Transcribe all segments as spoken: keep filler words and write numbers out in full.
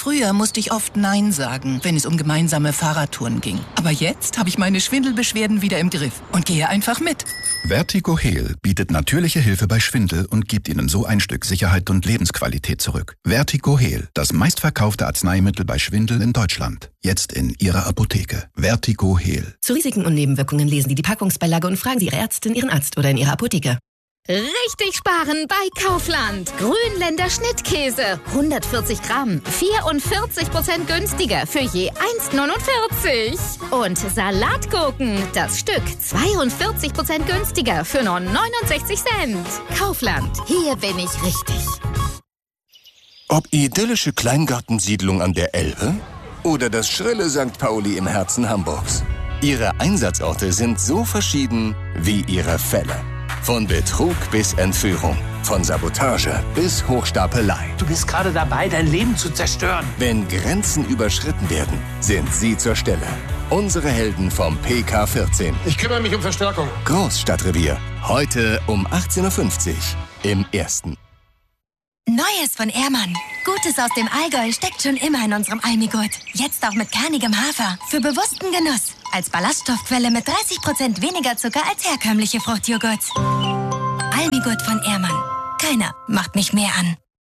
Früher musste ich oft Nein sagen, wenn es um gemeinsame Fahrradtouren ging. Aber jetzt habe ich meine Schwindelbeschwerden wieder im Griff und gehe einfach mit. Vertigo-Heal bietet natürliche Hilfe bei Schwindel und gibt Ihnen so ein Stück Sicherheit und Lebensqualität zurück. Vertigo-Heal, das meistverkaufte Arzneimittel bei Schwindel in Deutschland. Jetzt in Ihrer Apotheke. Vertigo-Heal. Zu Risiken und Nebenwirkungen lesen Sie die Packungsbeilage und fragen Sie Ihre Ärztin, Ihren Arzt oder in Ihrer Apotheke. Richtig sparen bei Kaufland. Grünländer Schnittkäse. hundertvierzig Gramm. vierundvierzig Prozent günstiger für je eins Komma neunundvierzig. Und Salatgurken. Das Stück zweiundvierzig Prozent günstiger für nur neunundsechzig Cent. Kaufland. Hier bin ich richtig. Ob idyllische Kleingartensiedlung an der Elbe oder das schrille Sankt Pauli im Herzen Hamburgs. Ihre Einsatzorte sind so verschieden wie Ihre Fälle. Von Betrug bis Entführung, von Sabotage bis Hochstapelei. Du bist gerade dabei, dein Leben zu zerstören. Wenn Grenzen überschritten werden, sind Sie zur Stelle. Unsere Helden vom P K vierzehn. Ich kümmere mich um Verstärkung. Großstadtrevier. Heute um achtzehn Uhr fünfzig im Ersten. Neues von Ehrmann. Gutes aus dem Allgäu steckt schon immer in unserem Almigurt. Jetzt auch mit kernigem Hafer. Für bewussten Genuss. Als Ballaststoffquelle mit dreißig Prozent weniger Zucker als herkömmliche Fruchtjoghurts. Almigurt von Ehrmann. Keiner macht mich mehr an.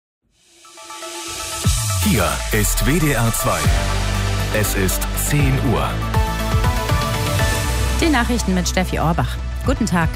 Hier ist W D R zwei. Es ist zehn Uhr. Die Nachrichten mit Steffi Orbach. Guten Tag.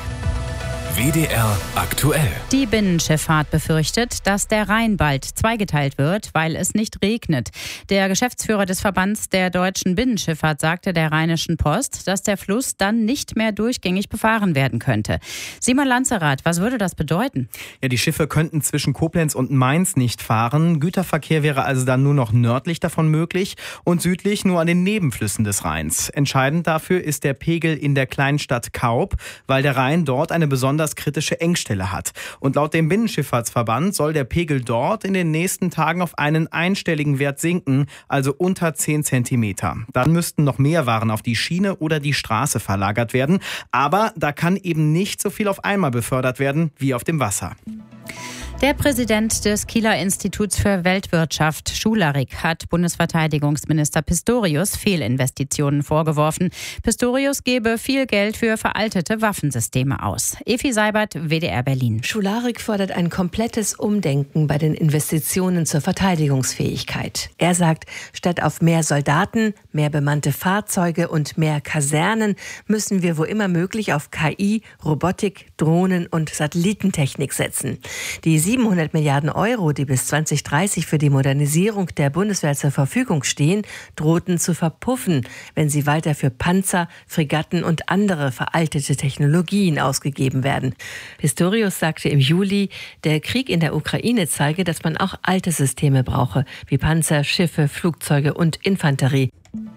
W D R aktuell. Die Binnenschifffahrt befürchtet, dass der Rhein bald zweigeteilt wird, weil es nicht regnet. Der Geschäftsführer des Verbands der deutschen Binnenschifffahrt sagte der Rheinischen Post, dass der Fluss dann nicht mehr durchgängig befahren werden könnte. Simon Lanzerath, was würde das bedeuten? Ja, die Schiffe könnten zwischen Koblenz und Mainz nicht fahren. Güterverkehr wäre also dann nur noch nördlich davon möglich und südlich nur an den Nebenflüssen des Rheins. Entscheidend dafür ist der Pegel in der Kleinstadt Kaub, weil der Rhein dort eine besonders kritische Engstelle hat. Und laut dem Binnenschifffahrtsverband soll der Pegel dort in den nächsten Tagen auf einen einstelligen Wert sinken, also unter zehn Zentimeter. Dann müssten noch mehr Waren auf die Schiene oder die Straße verlagert werden. Aber da kann eben nicht so viel auf einmal befördert werden wie auf dem Wasser. Der Präsident des Kieler Instituts für Weltwirtschaft, Schularik, hat Bundesverteidigungsminister Pistorius Fehlinvestitionen vorgeworfen. Pistorius gebe viel Geld für veraltete Waffensysteme aus. Efi Seibert, W D R Berlin. Schularik fordert ein komplettes Umdenken bei den Investitionen zur Verteidigungsfähigkeit. Er sagt, statt auf mehr Soldaten, mehr bemannte Fahrzeuge und mehr Kasernen müssen wir wo immer möglich auf K I, Robotik, Drohnen und Satellitentechnik setzen. Die siebenhundert Milliarden Euro, die bis zwanzig dreißig für die Modernisierung der Bundeswehr zur Verfügung stehen, drohten zu verpuffen, wenn sie weiter für Panzer, Fregatten und andere veraltete Technologien ausgegeben werden. Pistorius sagte im Juli, der Krieg in der Ukraine zeige, dass man auch alte Systeme brauche, wie Panzer, Schiffe, Flugzeuge und Infanterie.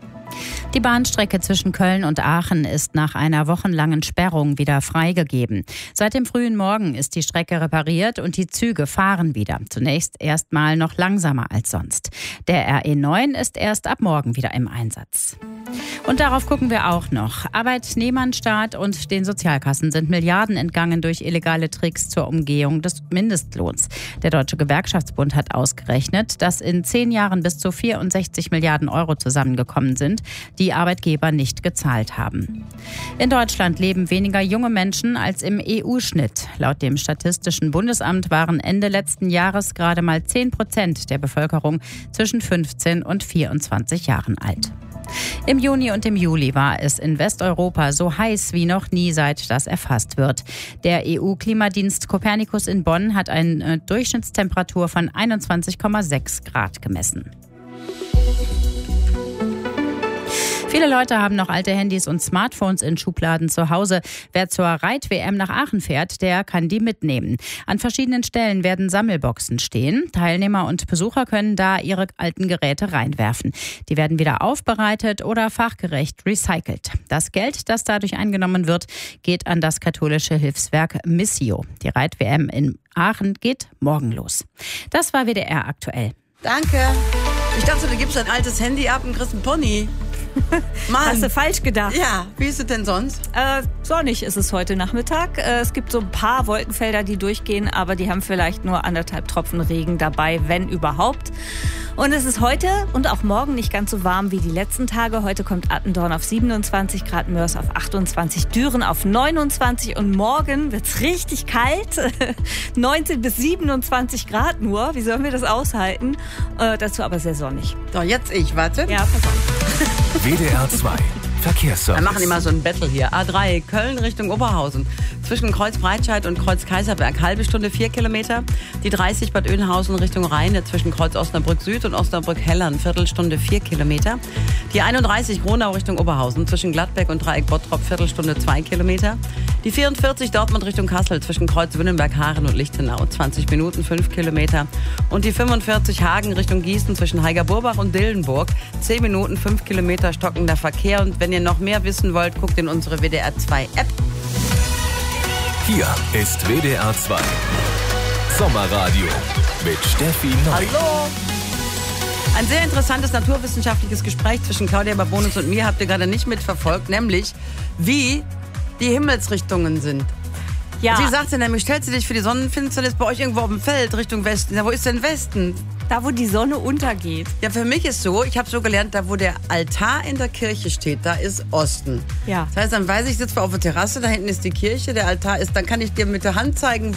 Die Bahnstrecke zwischen Köln und Aachen ist nach einer wochenlangen Sperrung wieder freigegeben. Seit dem frühen Morgen ist die Strecke repariert und die Züge fahren wieder. Zunächst erstmal noch langsamer als sonst. Der R E neun ist erst ab morgen wieder im Einsatz. Und darauf gucken wir auch noch. Arbeitnehmernstaat und den Sozialkassen sind Milliarden entgangen durch illegale Tricks zur Umgehung des Mindestlohns. Der Deutsche Gewerkschaftsbund hat ausgerechnet, dass in zehn Jahren bis zu vierundsechzig Milliarden Euro zusammengekommen sind, die Arbeitgeber nicht gezahlt haben. In Deutschland leben weniger junge Menschen als im E U-Schnitt. Laut dem Statistischen Bundesamt waren Ende letzten Jahres gerade mal zehn Prozent der Bevölkerung zwischen fünfzehn und vierundzwanzig Jahren alt. Im Juni und im Juli war es in Westeuropa so heiß wie noch nie, seit das erfasst wird. Der E U-Klimadienst Copernicus in Bonn hat eine Durchschnittstemperatur von einundzwanzig Komma sechs Grad gemessen. Viele Leute haben noch alte Handys und Smartphones in Schubladen zu Hause. Wer zur Reit-W M nach Aachen fährt, der kann die mitnehmen. An verschiedenen Stellen werden Sammelboxen stehen. Teilnehmer und Besucher können da ihre alten Geräte reinwerfen. Die werden wieder aufbereitet oder fachgerecht recycelt. Das Geld, das dadurch eingenommen wird, geht an das katholische Hilfswerk Missio. Die Reit-W M in Aachen geht morgen los. Das war W D R aktuell. Danke. Ich dachte, du gibst dein altes Handy ab und kriegst einen Pony. Mann. Hast du falsch gedacht? Ja, wie ist es denn sonst? Äh, sonnig ist es heute Nachmittag. Äh, es gibt so ein paar Wolkenfelder, die durchgehen, aber die haben vielleicht nur anderthalb Tropfen Regen dabei, wenn überhaupt. Und es ist heute und auch morgen nicht ganz so warm wie die letzten Tage. Heute kommt Attendorn auf siebenundzwanzig Grad, Mörs auf achtundzwanzig, Düren auf neunundzwanzig und morgen wird es richtig kalt. neunzehn bis siebenundzwanzig Grad nur. Wie sollen wir das aushalten? Äh, dazu aber sehr sonnig. So, jetzt ich, warte. Ja, pass auf. W D R zwei Verkehrsservice. Wir machen immer so ein Battle hier. A drei, Köln Richtung Oberhausen. Zwischen Kreuz Breitscheid und Kreuz Kaiserberg. Halbe Stunde, vier Kilometer. Die dreißig Bad Oeynhausen Richtung Rhein. Zwischen Kreuz Osnabrück Süd und Osnabrück Hellern. Viertelstunde, vier Kilometer. Die einunddreißig Gronau Richtung Oberhausen. Zwischen Gladbeck und Dreieck Bottrop. Viertelstunde, zwei Kilometer. Die vierundvierzig Dortmund Richtung Kassel. Zwischen Kreuz Wünnenberg, Haaren und Lichtenau. zwanzig Minuten, fünf Kilometer. Und die fünfundvierzig Hagen Richtung Gießen. Zwischen Heiger-Burbach und Dillenburg. zehn Minuten, fünf Kilometer stockender Verkehr. Und wenn ihr noch mehr wissen wollt, guckt in unsere W D R zwei App. Hier ist W D R zwei Sommerradio mit Steffi Neu. Hallo! Ein sehr interessantes naturwissenschaftliches Gespräch zwischen Claudia Babonus und mir habt ihr gerade nicht mitverfolgt, nämlich wie die Himmelsrichtungen sind. Ja. Sie sagte nämlich, stellt sie dich für die Sonnenfinsternis bei euch irgendwo auf dem Feld Richtung Westen. Ja, wo ist denn Westen? Da, wo die Sonne untergeht. Ja, für mich ist so, ich habe so gelernt, da wo der Altar in der Kirche steht, da ist Osten. Ja. Das heißt, dann weiß ich, ich sitze auf der Terrasse, da hinten ist die Kirche, der Altar ist, dann kann ich dir mit der Hand zeigen,